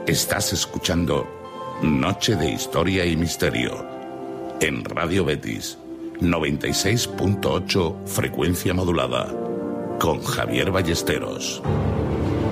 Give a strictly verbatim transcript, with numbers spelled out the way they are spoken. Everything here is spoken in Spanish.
Estás escuchando Noche de Historia y Misterio en Radio Betis noventa y seis punto ocho frecuencia modulada con Javier Ballesteros.